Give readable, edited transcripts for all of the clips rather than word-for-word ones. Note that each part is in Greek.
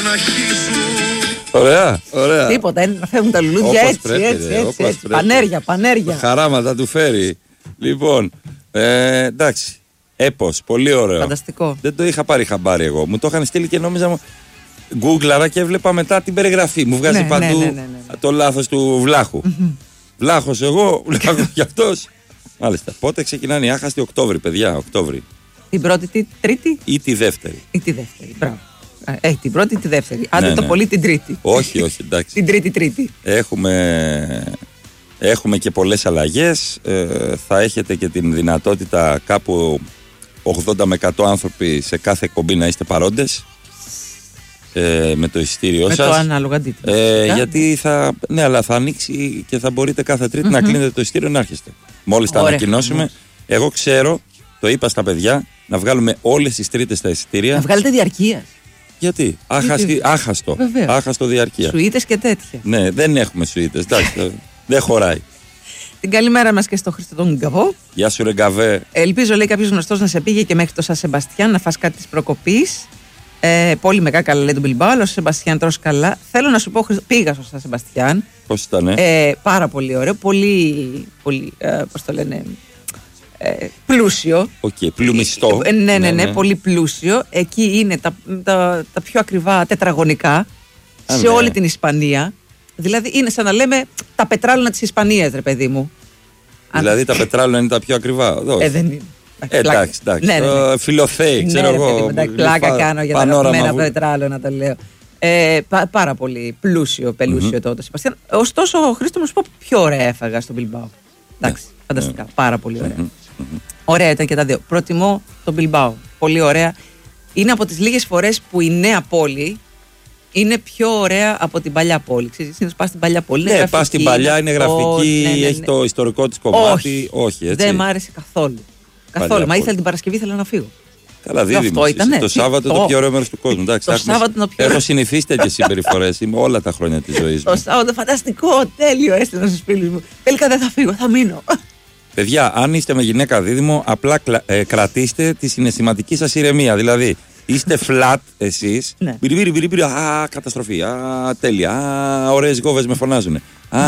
Ωραία, ωραία. Τίποτα, είναι να φεύγουν τα λουλούδια έτσι. Πανέρια. Χαράματα του φέρει. Λοιπόν, εντάξει. Έπος, πολύ ωραίο. Φανταστικό. Δεν το είχα πάρει χαμπάρι εγώ. Μου το είχαν στείλει και νόμιζα. Γκούγκλαρα και έβλεπα μετά την περιγραφή. Μου βγάζει παντού το λάθος του Βλάχου. Βλάχος εγώ, Βλάχος κι αυτός. Μάλιστα. Πότε ξεκινάνε οι άχαστοι? Οκτώβρη, παιδιά. Οκτώβρη. Την πρώτη, τη τρίτη ή τη δεύτερη? Ή τη δεύτερη. Μπράβο. Την πρώτη ή τη δεύτερη. Άντε το πολύ την τρίτη. Όχι, εντάξει. Την τρίτη. Έχουμε και πολλές αλλαγές. Θα έχετε και την δυνατότητα κάπου 80 με 100 άνθρωποι σε κάθε εκπομπή να είστε παρόντες. Με το εισιτήριό σας. Με το ανάλογο αντίτιμο. Γιατί αλλά θα ανοίξει και θα μπορείτε κάθε Τρίτη να κλείνετε το εισιτήριο να έρχεστε. Μόλις τα ανακοινώσουμε. Εγώ ξέρω, το είπα στα παιδιά, να βγάλουμε όλες τις Τρίτες τα εισιτήρια. Να βγάλετε διαρκείας. Γιατί? Άχαστο διαρκεία. Σουίτες και τέτοια. Ναι, δεν έχουμε σουίτες. Δεν χωράει. Την καλημέρα μας και στο Χρήστο τον Γκαβό. Γεια σου, ρε Γκαβέ. Ελπίζω, λέει, κάποιος γνωστός να σε πήγε και μέχρι το Σαν Σεμπαστιάν να φας κάτι της προκοπής. Πολύ μεγάλα καλά, λέει τον Μπιλμπάο, αλλά στο Σεμπαστιάν τρως καλά. Θέλω να σου πω, πήγα στο Σαν Σεμπαστιάν. Πώς ήταν? Πάρα πολύ ωραίο. Πολύ πώς το λένε, πλούσιο. Πλουμιστό. Ναι, πολύ πλούσιο. Εκεί είναι τα πιο ακριβά τετραγωνικά σε όλη την Ισπανία. Δηλαδή είναι σαν να λέμε τα πετράλαινα της Ισπανίας, ρε παιδί μου. Δηλαδή τα πετράλαινα είναι τα πιο ακριβά? Δεν είναι. Εντάξει. Φιλοθέη, ξέρω εγώ. Πλάκα κάνω για τα αγαπημένα πετράλαινα, το λέω. Πάρα πολύ πλούσιο το Σεμπαστιάν. Ωστόσο, Χρήστο, μου σου πω, πιο ωραία έφαγα στον Μπιλμπάο. Εντάξει, φανταστικά. Πάρα πολύ ωραία. Ωραία ήταν και τα δύο. Προτιμώ τον Μπιλμπάο. Πολύ ωραία. Είναι από τις λίγες φορές που η νέα πόλη είναι πιο ωραία από την παλιά πόλη. Συνήθως πας στην παλιά πόλη. Ναι, πας στην παλιά, είναι γραφική, έχει το ιστορικό της κομμάτι. Όχι, έτσι. Δεν μ' άρεσε καθόλου. Μα ήθελα την Παρασκευή, ήθελα να φύγω. Καλά, Δίδυμο. Το Σάββατο το πιο ωραίο μέρος του κόσμου. Έχω συνηθίσει τέτοιες συμπεριφορές. Είμαι όλα τα χρόνια της ζωής μου. Το Σάββατο φανταστικό, τέλειο, έστειλα στους φίλους μου. Τελικά δεν θα φύγω, θα μείνω. Παιδιά, αν είστε με γυναίκα Δίδυμο, απλά κρατήστε τη συναισθηματική σας ηρεμία. Δηλαδή, είστε flat εσείς. Μπιριμπιρι, καταστροφή. Τέλεια. Ωραίες γόβες με φωνάζουν.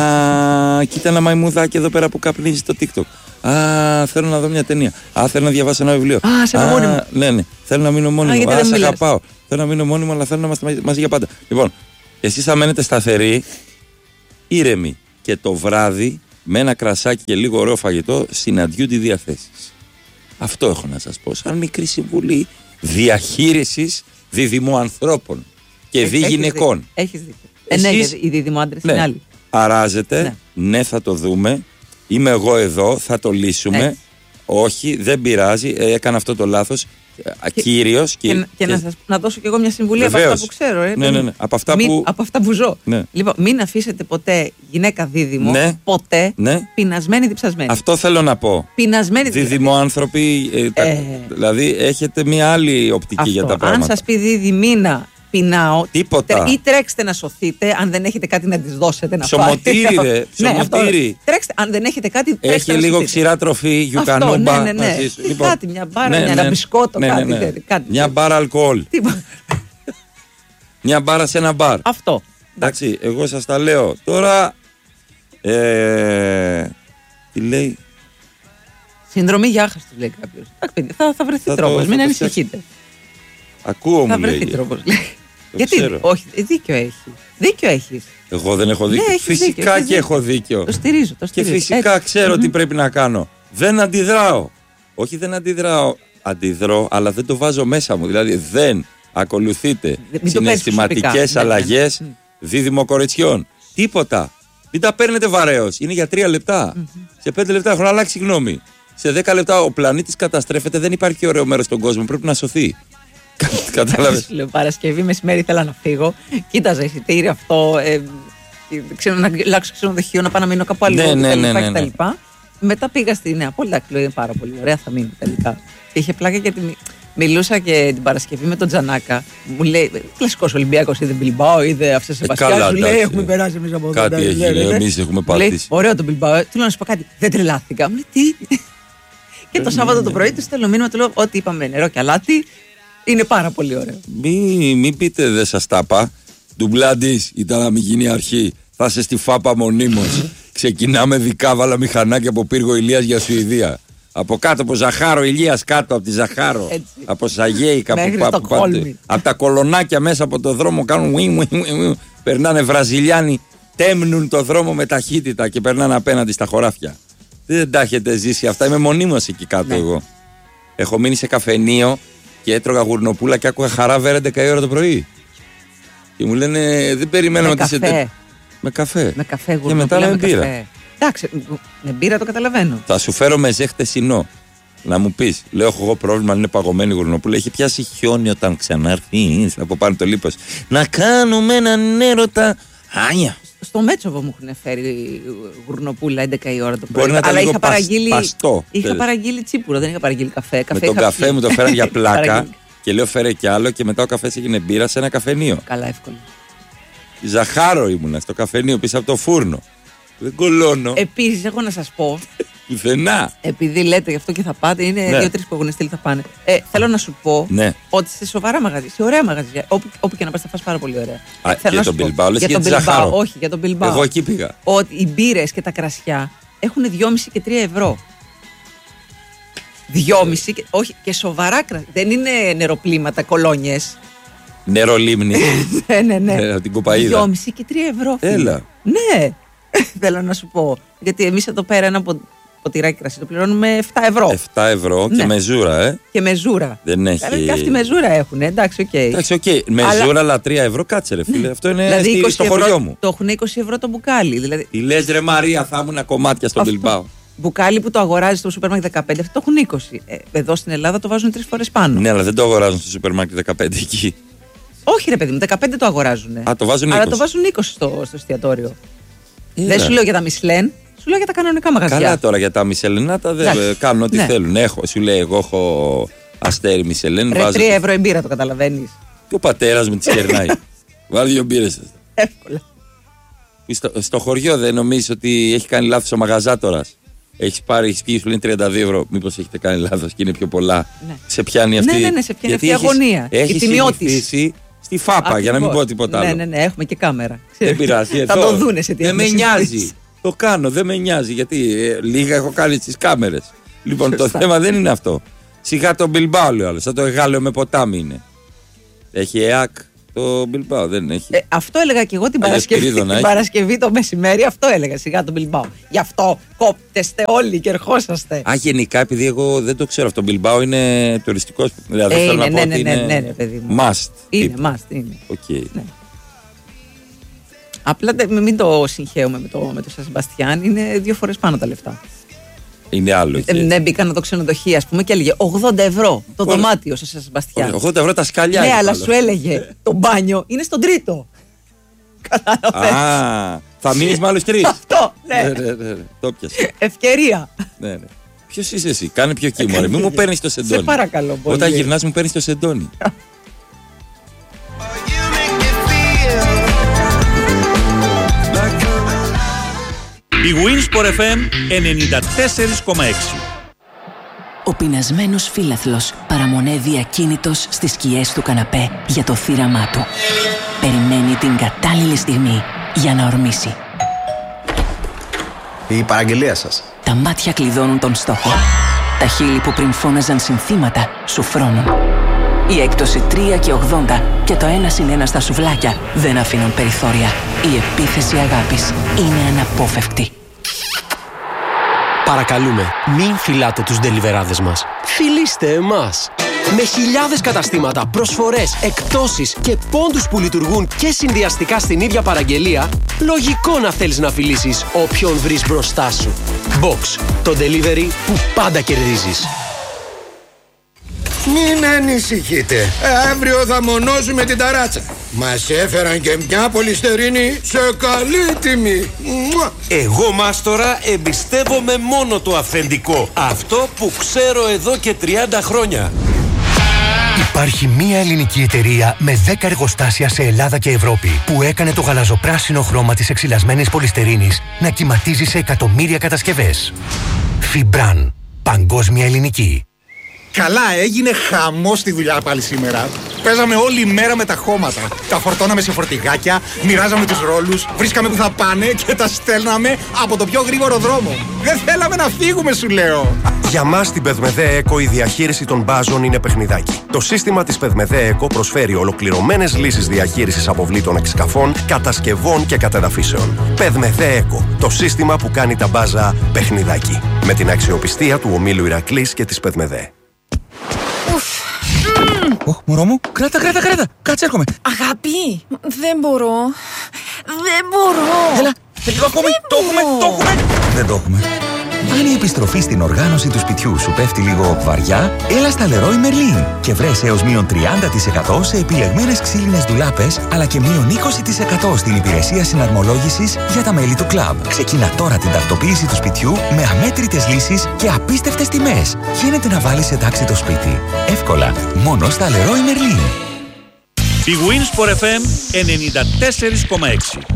Κοίτα ένα μαϊμουδάκι εδώ πέρα που καπνίζει στο TikTok. Θέλω να δω μια ταινία. Θέλω να διαβάσω ένα βιβλίο. Σε μόνιμο. Ναι. Θέλω να μείνω μόνιμο. Σε αγαπάω. Θέλω να μείνω μόνιμο, αλλά θέλω να είμαστε μαζί για πάντα. Λοιπόν, εσείς θα μένετε σταθεροί, ήρεμοι. Και το βράδυ, με ένα κρασάκι και λίγο ωραίο φαγητό, συναντιούνται οι διαθέσεις. Αυτό έχω να σας πω. Σαν μικρή συμβουλή διαχείρισης διδυμοανθρώπων και γυναικών. Έχεις δίκιο. Ναι, οι διδυμοάντρες είναι άλλοι. Αράζεται, ναι, θα το δούμε. Είμαι εγώ εδώ, θα το λύσουμε. Όχι, δεν πειράζει, έκανα αυτό το λάθος. Κύριος. Και να δώσω κι εγώ μια συμβουλή από αυτά που ξέρω. Ναι. Από αυτά που ζω. Ναι. Λοιπόν, μην αφήσετε ποτέ γυναίκα δίδυμο, ποτέ πεινασμένη διψασμένη. Αυτό θέλω να πω. Πεινασμένη διδυμοάνθρωποι, δηλαδή έχετε μια άλλη οπτική για τα πράγματα. Αν σας πει δίδυμίνα, πεινάω. Τίποτα. Ή τρέξτε να σωθείτε, αν δεν έχετε κάτι να της δώσετε να φάτε. Ψωμοτήρι, ρε. Ψωμοτήρι. Τρέξτε, αν δεν έχετε κάτι. Έχει λίγο ξηρά τροφή, γιουκανούμπα. Ναι. Κάτι, μια μπάρα, ένα μπισκότο, κάτι. Μια μπάρα αλκοόλ. Μια μπάρα σε ένα μπαρ. Αυτό. Εντάξει, εγώ σας τα λέω. Τώρα. Τι λέει. Συνδρομή για άχαστο, λέει κάποιος. Θα βρεθεί τρόπος, μην ανησυχείτε. Ακούω, μου λέει. Θα βρεθεί τρόπος, λέει. Γιατί, όχι, δίκιο έχεις. Εγώ δεν έχω δίκιο. Φυσικά και έχω δίκιο. Το στηρίζω. Και φυσικά ξέρω τι πρέπει να κάνω. Δεν αντιδράω. Όχι, δεν αντιδράω. Αντιδρώ, αλλά δεν το βάζω μέσα μου. Δηλαδή δεν ακολουθείτε συναισθηματικές αλλαγές δίδυμο κοριτσιών. Τίποτα. Μην τα παίρνετε βαρέως. Είναι για 3 λεπτά. Σε 5 λεπτά έχουν αλλάξει γνώμη. Σε 10 λεπτά ο πλανήτης καταστρέφεται. Δεν υπάρχει ωραίο μέρος στον κόσμο. Πρέπει να σωθεί. Κατάλαβες. Παρασκευή μεσημέρι ήθελα να φύγω. Κοίταζα εισιτήριο αυτό. Ξέρω να αλλάξω ξενοδοχείο, να πάω να μείνω κάπου αλλού. Ναι. Μετά πήγα στη Νέα Πόλη. Εντάξει, είναι πάρα πολύ ωραία, θα μείνω τελικά. Και είχε πλάκα γιατί μιλούσα και την Παρασκευή με τον Τζανάκα. Μου λέει, κλασικός Ολυμπιακός, είδε Μπιλμπάο, είδε αυτές τις Σεμπαστιάν. Σου λέει, έχουμε περάσει εμείς από εδώ. Κάτι έγινε, εμείς έχουμε πατήσει. Ωραίο τον Μπιλμπάο. Του λέω να σου πω κάτι. Δεν τρελάθηκα. Μου λέει, τι. Και το Σάββατο το πρωί του στέλνω μήνυμα, του λέω ότι είπαμε νερό και αλάτι. Είναι πάρα πολύ ωραίο. Μην πείτε δεν σας τα είπα. Ντουμπλάντης ήταν να μην γίνει αρχή. Θα είσαι στη Φάπα μονίμως. Ξεκινάμε δικάβαλα μηχανάκια από Πύργο Ηλίας για Σουηδία. Από κάτω από Ζαχάρο, Ηλίας κάτω από τη Ζαχάρο. Έτσι. Από Σαγέικα, από τα κολονάκια μέσα από το δρόμο κάνουν περνάνε Βραζιλιάνοι, τέμνουν το δρόμο με ταχύτητα και περνάνε απέναντι στα χωράφια. Δεν τα έχετε ζήσει αυτά. Είμαι μονίμως εκεί κάτω εγώ. Έχω μείνει σε καφενείο και έτρωγα γουρνοπούλα και άκουγα Χαρά 11 η ώρα το πρωί. Και μου λένε δεν περιμέναμε ότι είσαι. Με καφέ. Με καφέ, και μετά με μπύρα. Εντάξει, με μπύρα το καταλαβαίνω. Θα σου φέρω μεζέ χτεσινό. Να μου πεις, λέω έχω εγώ πρόβλημα αν είναι παγωμένη γουρνοπούλα. Έχει πιάσει χιόνι όταν ξανάρθει από πάνω το λίπος. Να κάνουμε έναν έρωτα. Άνια. Στο Μέτσοβο μου έχουν φέρει γουρνοπούλα 11 η ώρα το πρωί. Μπορεί να αλλά είχα παραγγείλει. Είχα παραγγείλει τσίπουρο, δεν είχα παραγγείλει καφέ. Με τον καφέ μου το φέραν για πλάκα. Και λέω φέρε κι άλλο και μετά ο καφές έγινε μπύρα σε ένα καφενείο. Καλά, εύκολο. Ζαχάρο ήμουνα στο καφενείο πίσω από το φούρνο. Δεν κολώνω. Επίσης, έχω να σας πω. Πουθενά. Επειδή λέτε γι' αυτό και θα πάτε, είναι 2-3 που έχουν στείλει θα πάνε. Θέλω να σου πω ότι σε σοβαρά μαγαζιά, σε ωραία μαγαζιά, όπου και να πας θα φας πάρα πολύ ωραία. Για τον Μπιλμπάο, λες για τον Ζαχάρο. Όχι, για τον Μπιλμπάο. Εγώ εκεί πήγα. Ότι οι μπύρες και τα κρασιά έχουν 2,5 και 3 ευρώ. 2,5 και, όχι, και σοβαρά κρασιά. Δεν είναι νεροπλήματα, κολόνιες. Νερολίμνη. Ναι. Την κοπαΐδα. 2,5 και 3 ευρώ. Έλα. Ναι. Θέλω να σου πω. Γιατί εμείς εδώ πέρα ένα ποτηράκι κρασί το πληρώνουμε 7 ευρώ. 7 ευρώ και μεζούρα, Και μεζούρα. Δεν έχει. Και αυτή μεζούρα έχουν, εντάξει, οκ. Εντάξει, οκ. Μεζούρα, αλλά 3 ευρώ, κάτσε ρε φίλε. Αυτό είναι δηλαδή στο χωριό μου. Το έχουν 20 ευρώ το μπουκάλι. Δηλαδή... Τι λες ρε Μαρία, θα ήμουν κομμάτια στον Μπιλμπάο. Μπουκάλι που το αγοράζει στο σούπερ μάρκετ 15, αυτό το έχουν 20. Εδώ στην Ελλάδα το βάζουν 3 φορές πάνω. Ναι, αλλά δεν το αγοράζουν στο σούπερ μάρκετ 15 εκεί. Όχι, ρε παιδί μου, 15 το αγοράζουν. Α, το βάζουν 20. Αλλά το βάζουν 20 στο εστιατόριο. Δεν σου λέω για τα Μισλέν, σου λέω για τα κανονικά μαγαζιά. Καλά τώρα για τα Μισελενάτα δεν κάνουν ό,τι θέλουν. Σου λέει, εγώ έχω αστέρι Μισελέν. Ρε 3 ευρώ η μπύρα, το καταλαβαίνεις. Και ο πατέρας μου τις κερνάει. Βάλει 2 μπύρες. Εύκολα. Στο χωριό δεν νομίζεις ότι έχει κάνει λάθος ο μαγαζάτορας? Έχεις πάρει σκι, σου λένε 32 ευρώ. Μήπως έχετε κάνει λάθος και είναι πιο πολλά? Ναι. Σε πιάνει αυτή. Ναι, σε πιάνει αυτή η αγωνία. Έχει συνηθίσει στη Φάπα, για να μην πω τίποτα άλλο. Ναι, έχουμε και κάμερα. Δεν πειράζει. Θα το δούνε σε τι. Δεν με νοιάζει. Το κάνω, δεν με νοιάζει. Γιατί λίγα έχω κάνει στις κάμερες. Λοιπόν, το θέμα δεν είναι αυτό. Σιγά το Μπιλμπάο, λέει ο άλλος. Σαν το Εγάλεο με ποτάμι είναι. Έχει ΕΑΚ το Μπιλμπάο, δεν έχει. Αυτό έλεγα και εγώ την Παρασκευή το μεσημέρι. Αυτό έλεγα, σιγά το Μπιλμπάο. Γι' αυτό κόπτεστε όλοι και ερχόσαστε. Α, γενικά, επειδή εγώ δεν το ξέρω αυτό. Το Μπιλμπάο είναι τουριστικός. Δηλαδή θέλω να πω ότι είναι παιδί μου. Must. Είναι must, είναι. Okay. Ναι. Απλά μην το συγχαίουμε με το Σαν Σεμπαστιάν. Είναι 2 φορές πάνω τα λεφτά. Είναι άλλο. Ναι, μπήκα να το ξενοδοχείο, ας πούμε, και έλεγε 80 ευρώ το δωμάτιο στο Σαν Σεμπαστιάν. 80 ευρώ τα σκαλιά. Ναι, αλλά σου έλεγε το μπάνιο είναι στον τρίτο. Κατάλαβες. Α, θα μείνεις με άλλους 3. Αυτό, ναι. Το πιάσε. Ευκαιρία. Ναι. Ποιος είσαι εσύ, κάνε πιο κύμο. Μην μου παίρνεις το σεντόνι. Σε παρακαλώ πολύ. Όταν γυρνάς μου παίρνεις το σεντόνι. Η Winsport FM 94,6. Ο πεινασμένος φύλαθλος παραμονεύει ακίνητος στις σκιές του καναπέ για το θύραμά του. Περιμένει την κατάλληλη στιγμή για να ορμήσει. Η παραγγελία σας. Τα μάτια κλειδώνουν τον στόχο. Τα χείλη που πριν φώναζαν συνθήματα σου φρώνουν. Η έκπτωση 3 και 80 και το 1+1 στα σουβλάκια δεν αφήνουν περιθώρια. Η επίθεση αγάπης είναι αναπόφευκτη. Παρακαλούμε, μην φυλάτε τους ντελιβεράδες μας. Φιλήστε εμάς. Με χιλιάδες καταστήματα, προσφορές, εκπτώσεις και πόντους που λειτουργούν και συνδυαστικά στην ίδια παραγγελία, λογικό να θέλεις να φιλήσεις όποιον βρεις μπροστά σου. Box, το delivery που πάντα κερδίζεις. Μην ανησυχείτε, αύριο θα μονώσουμε την ταράτσα. Μας έφεραν και μια πολυστερίνη σε καλή τιμή. Εγώ, μάστορα, εμπιστεύομαι μόνο το αυθεντικό. Αυτό που ξέρω εδώ και 30 χρόνια. Υπάρχει μία ελληνική εταιρεία με 10 εργοστάσια σε Ελλάδα και Ευρώπη που έκανε το γαλαζοπράσινο χρώμα της εξυλασμένης πολυστερίνης να κυματίζει σε εκατομμύρια κατασκευές. Φιμπράν. Παγκόσμια ελληνική. Καλά, έγινε χαμός στη δουλειά πάλι σήμερα. Παίζαμε όλη μέρα με τα χώματα. Τα φορτώναμε σε φορτηγάκια, μοιράζαμε τους ρόλους, βρίσκαμε που θα πάνε και τα στέλναμε από το πιο γρήγορο δρόμο. Δεν θέλαμε να φύγουμε, σου λέω. Για μας στην Πεδμεδέ Εκο η διαχείριση των μπάζων είναι παιχνιδάκι. Το σύστημα της Πεδμεδέ Εκο προσφέρει ολοκληρωμένες λύσεις διαχείρισης αποβλήτων εξκαφών, κατασκευών και κατεδαφίσεων. Πεδμεδέ Εκο, το σύστημα που κάνει τα μπάζα παιχνιδάκι. Με την αξιοπιστία του ομίλου Ηρακλής και της Πεδμεδέ. Μωρό μου, κράτα. Κάτσε, έρχομαι. Αγάπη, δεν μπορώ. Έλα, λίγο ακόμη. Το έχουμε. Δεν το έχουμε. Αν η επιστροφή στην οργάνωση του σπιτιού σου πέφτει λίγο βαριά, έλα στα Leroy Merlin και βρες έως μείον 30% σε επιλεγμένες ξύλινες ντουλάπες, αλλά και μείον 20% στην υπηρεσία συναρμολόγησης για τα μέλη του κλαμπ. Ξεκίνα τώρα την τακτοποίηση του σπιτιού με αμέτρητες λύσεις και απίστευτες τιμές. Γίνεται να βάλεις σε τάξη το σπίτι. Εύκολα, μόνο στα Leroy Merlin. Η Winsport FM 94,6.